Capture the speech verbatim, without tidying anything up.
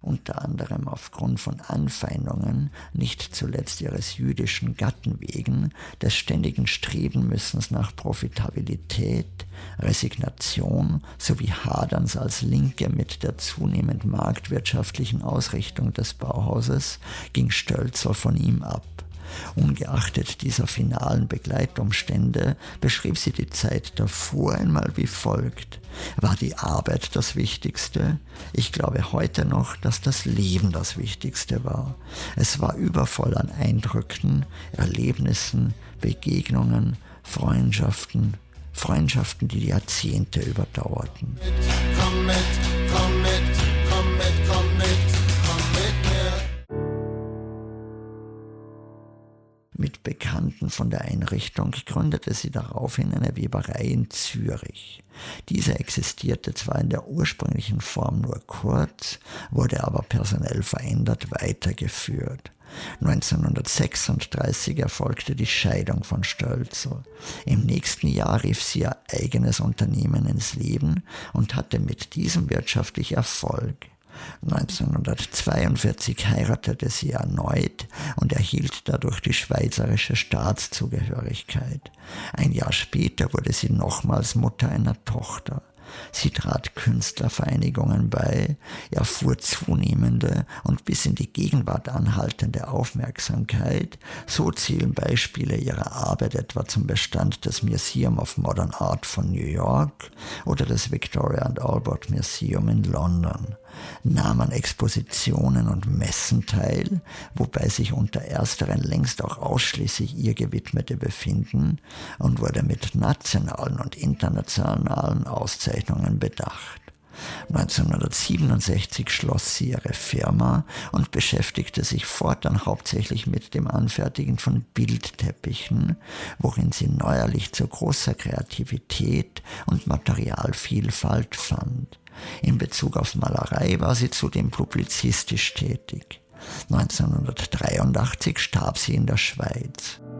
unter anderem aufgrund von Anfeindungen, nicht zuletzt ihres jüdischen Gatten wegen, des ständigen Strebenmüssens nach Profitabilität, Resignation sowie Haderns als Linke mit der zunehmend marktwirtschaftlichen Ausrichtung des Bauhauses, ging Stölzl von ihm ab. Ungeachtet dieser finalen Begleitumstände beschrieb sie die Zeit davor einmal wie folgt: War die Arbeit das Wichtigste? Ich glaube heute noch, dass das Leben das Wichtigste war. Es war übervoll an Eindrücken, Erlebnissen, Begegnungen, Freundschaften, Freundschaften, die die Jahrzehnte überdauerten. Komm mit, komm mit, komm mit, komm mit, komm mit mir. Mit Bekannten von der Einrichtung gründete sie daraufhin eine Weberei in Zürich. Diese existierte zwar in der ursprünglichen Form nur kurz, wurde aber personell verändert weitergeführt. neunzehnhundertsechsunddreißig erfolgte die Scheidung von Stölzl. Im nächsten Jahr rief sie ihr eigenes Unternehmen ins Leben und hatte mit diesem wirtschaftlich Erfolg. neunzehnhundertzweiundvierzig heiratete sie erneut und erhielt dadurch die schweizerische Staatszugehörigkeit. Ein Jahr später wurde sie nochmals Mutter einer Tochter. Sie trat Künstlervereinigungen bei, erfuhr zunehmende und bis in die Gegenwart anhaltende Aufmerksamkeit. So zählen Beispiele ihrer Arbeit etwa zum Bestand des Museum of Modern Art von New York oder des Victoria and Albert Museum in London. Nahm an Expositionen und Messen teil, wobei sich unter ersteren längst auch ausschließlich ihr gewidmete befinden, und wurde mit nationalen und internationalen Auszeichnungen bedacht. neunzehnhundertsiebenundsechzig schloss sie ihre Firma und beschäftigte sich fortan hauptsächlich mit dem Anfertigen von Bildteppichen, worin sie neuerlich zu großer Kreativität und Materialvielfalt fand. In Bezug auf Malerei war sie zudem publizistisch tätig. neunzehnhundertdreiundachtzig starb sie in der Schweiz.